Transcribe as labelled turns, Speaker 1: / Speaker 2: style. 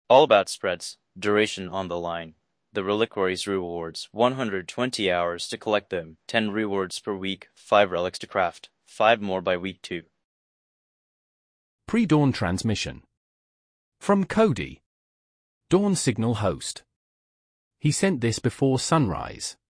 Speaker 1: All about spreads. Duration on the line. The reliquaries rewards 120 hours to collect them, 10 rewards per week, 5 relics to craft, 5 more by week 2.
Speaker 2: Pre-dawn transmission. From Cody. Dawn signal host. He sent this before sunrise.